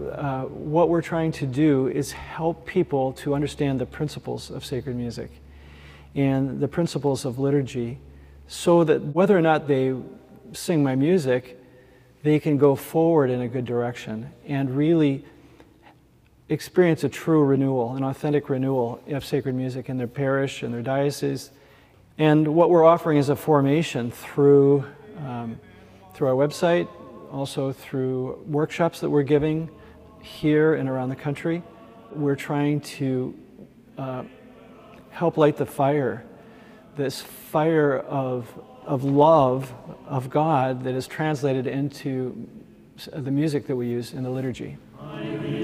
what we're trying to do is help people to understand the principles of sacred music and the principles of liturgy, so that whether or not they sing my music, they can go forward in a good direction and really experience a true renewal, an authentic renewal of sacred music in their parish and their diocese. And what we're offering is a formation through our website, also through workshops that we're giving here and around the country. We're trying to help light the fire, this fire of love of God that is translated into the music that we use in the liturgy.